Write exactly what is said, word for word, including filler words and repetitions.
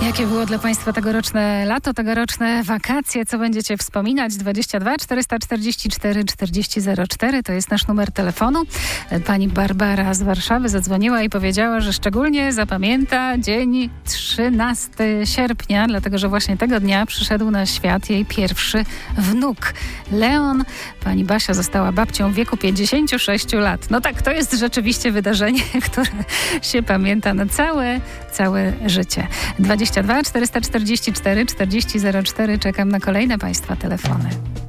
Jakie było dla Państwa tegoroczne lato, tegoroczne wakacje? Co będziecie wspominać? dwadzieścia dwa czterysta czterdzieści cztery czterdzieści zero cztery to jest nasz numer telefonu. Pani Barbara z Warszawy zadzwoniła i powiedziała, że szczególnie zapamięta dzień trzynastego sierpnia, dlatego że właśnie tego dnia przyszedł na świat jej pierwszy wnuk, Leon. Pani Basia została babcią w wieku pięćdziesięciu sześciu lat. No tak, to jest rzeczywiście wydarzenie, które się pamięta na całe, całe życie. dwadzieścia dwa czterysta czterdzieści cztery czterdzieści zero cztery. Czekam na kolejne Państwa telefony.